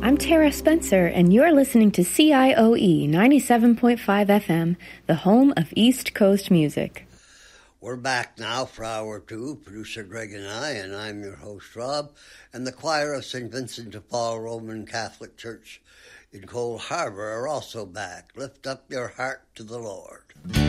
I'm Tara Spencer, and you're listening to CIOE 97.5 FM, the home of East Coast music. We're back now for hour two, producer Greg and I'm your host Rob, and the choir of St. Vincent de Paul Roman Catholic Church in Coal Harbor are also back. Lift up your heart to the Lord.